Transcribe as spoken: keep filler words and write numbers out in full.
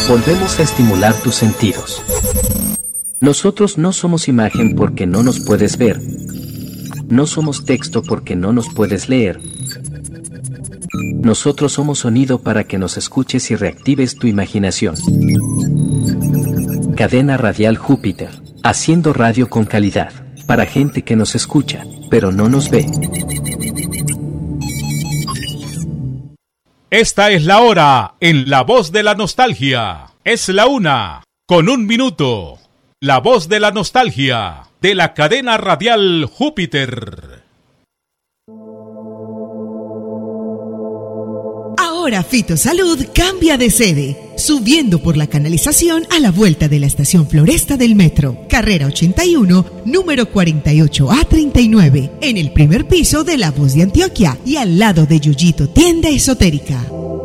Volvemos a estimular tus sentidos. Nosotros no somos imagen porque no nos puedes ver. No somos texto porque no nos puedes leer. Nosotros somos sonido para que nos escuches y reactives tu imaginación. Cadena Radial Júpiter, haciendo radio con calidad, para gente que nos escucha, pero no nos ve. Esta es la hora en La Voz de la Nostalgia. Es la una, con un minuto. La Voz de la Nostalgia, de la Cadena Radial Júpiter. Ahora Fitosalud cambia de sede, subiendo por la canalización a la vuelta de la estación Floresta del Metro, carrera ochenta y uno, número cuarenta y ocho A treinta y nueve, en el primer piso de La Voz de Antioquia y al lado de Yuyito Tienda Esotérica.